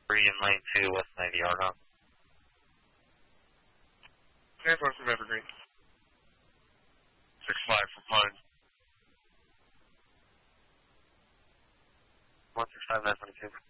3 in lane 2, West Navy Argonne. Transport from Evergreen. 6-5 for Pine. 165, 922.